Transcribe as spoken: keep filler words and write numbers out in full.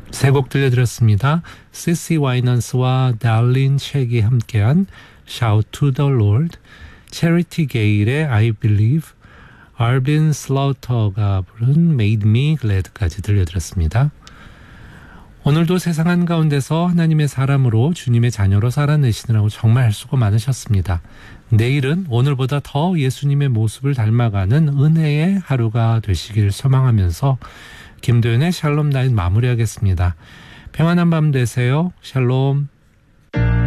세 곡 들려드렸습니다. 시시 와이넌스와 달린 쉑이 함께한 Shout to the Lord, 체리티 게일의 I Believe, 알빈 슬라우터가 부른 Made Me Glad까지 들려드렸습니다. 오늘도 세상 한가운데서 하나님의 사람으로 주님의 자녀로 살아내시느라고 정말 수고 많으셨습니다. 내일은 오늘보다 더 예수님의 모습을 닮아가는 은혜의 하루가 되시길 소망하면서 김도연의 샬롬 나잇 마무리하겠습니다. 평안한 밤 되세요. 샬롬.